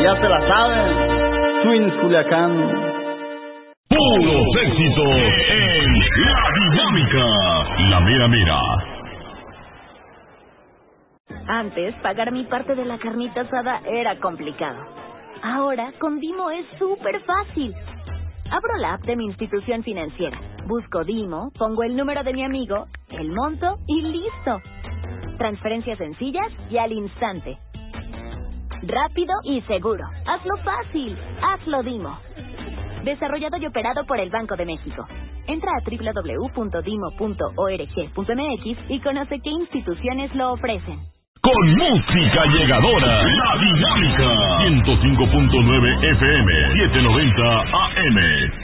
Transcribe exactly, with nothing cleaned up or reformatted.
ya se la saben. Twins Culiacán. Puros éxitos en La Dinámica, la mera mera. Antes, pagar mi parte de la carnita asada era complicado. Ahora, con Dimo es súper fácil. Abro la app de mi institución financiera, busco Dimo, pongo el número de mi amigo, el monto y listo. Transferencias sencillas y al instante. Rápido y seguro. Hazlo fácil. Hazlo Dimo. Desarrollado y operado por el Banco de México. Entra a doble u doble u doble u punto dimo punto org punto m x y conoce qué instituciones lo ofrecen. Con música llegadora, La Dinámica, ciento cinco punto nueve F M, setecientos noventa A M.